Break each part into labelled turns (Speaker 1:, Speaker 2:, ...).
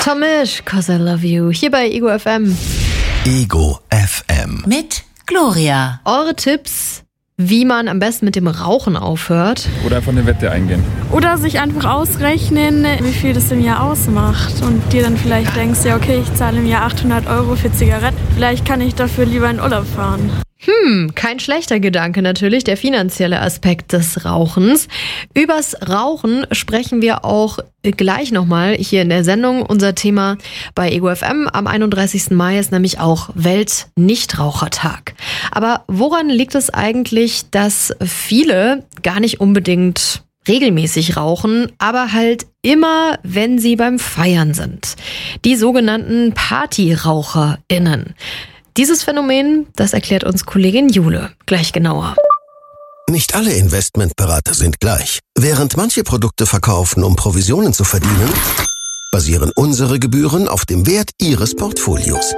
Speaker 1: Tomisch, 'Cause I Love You, hier bei Ego FM.
Speaker 2: Ego FM.
Speaker 3: Mit Gloria.
Speaker 1: Eure Tipps, wie man am besten mit dem Rauchen aufhört.
Speaker 4: Oder einfach eine Wette eingehen.
Speaker 5: Oder sich einfach ausrechnen, wie viel das im Jahr ausmacht. Und dir dann vielleicht denkst, ja okay, ich zahle im Jahr 800 € für Zigaretten. Vielleicht kann ich dafür lieber in Urlaub fahren.
Speaker 1: Kein schlechter Gedanke natürlich, der finanzielle Aspekt des Rauchens. Übers Rauchen sprechen wir auch gleich nochmal hier in der Sendung. Unser Thema bei Ego FM am 31. Mai ist nämlich auch Welt-Nichtrauchertag. Aber woran liegt es eigentlich, dass viele gar nicht unbedingt regelmäßig rauchen, aber halt immer, wenn sie beim Feiern sind? Die sogenannten PartyraucherInnen. Dieses Phänomen, das erklärt uns Kollegin Jule gleich genauer.
Speaker 2: Nicht alle Investmentberater sind gleich. Während manche Produkte verkaufen, um Provisionen zu verdienen, basieren unsere Gebühren auf dem Wert Ihres Portfolios.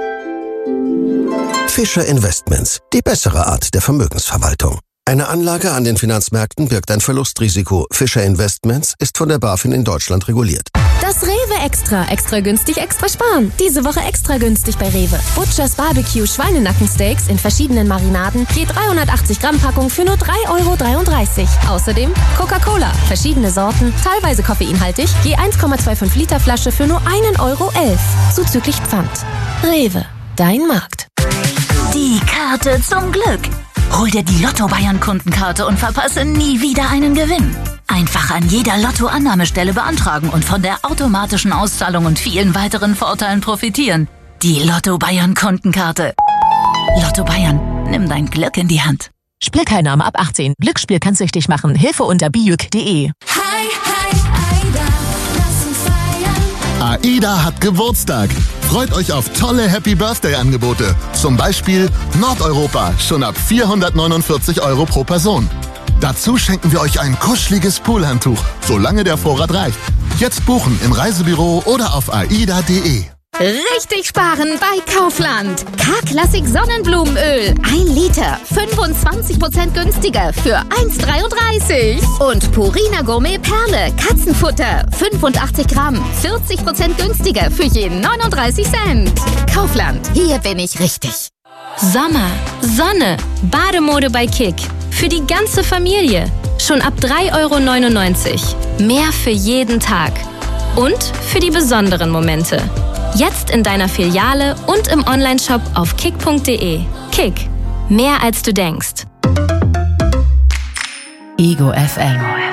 Speaker 2: Fischer Investments, die bessere Art der Vermögensverwaltung. Eine Anlage an den Finanzmärkten birgt ein Verlustrisiko. Fischer Investments ist von der BaFin in Deutschland reguliert.
Speaker 6: Das Rewe Extra. Extra günstig, extra sparen. Diese Woche extra günstig bei Rewe. Butchers Barbecue Schweinenackensteaks in verschiedenen Marinaden. Je 380 Gramm Packung für nur 3,33 €. Außerdem Coca-Cola. Verschiedene Sorten, teilweise koffeinhaltig. Je 1,25 Liter Flasche für nur 1,11 €. Zuzüglich Pfand. Rewe. Dein Markt.
Speaker 3: Die Karte zum Glück. Hol dir die Lotto-Bayern-Kundenkarte und verpasse nie wieder einen Gewinn. Einfach an jeder Lotto-Annahmestelle beantragen und von der automatischen Auszahlung und vielen weiteren Vorteilen profitieren. Die Lotto-Bayern-Kundenkarte. Lotto Bayern, nimm dein Glück in die Hand.
Speaker 7: Spielteilnahme ab 18. Glücksspiel kann süchtig machen. Hilfe unter biüc.de.
Speaker 8: Hi, AIDA, lass uns feiern.
Speaker 9: AIDA hat Geburtstag. Freut euch auf tolle Happy-Birthday-Angebote. Zum Beispiel Nordeuropa, schon ab 449 € pro Person. Dazu schenken wir euch ein kuscheliges Poolhandtuch, solange der Vorrat reicht. Jetzt buchen im Reisebüro oder auf aida.de.
Speaker 6: Richtig sparen bei Kaufland. K-Klassik Sonnenblumenöl. 1 Liter. 25% günstiger für 1,33 €. Und Purina Gourmet Perle. Katzenfutter. 85 Gramm. 40% günstiger für je 39 Cent. Kaufland. Hier bin ich richtig.
Speaker 10: Sommer, Sonne, Bademode bei Kick. Für die ganze Familie. Schon ab 3,99 €. Mehr für jeden Tag. Und für die besonderen Momente. Jetzt in deiner Filiale und im Onlineshop auf kick.de. Kick. Mehr als du denkst.
Speaker 7: Ego FM.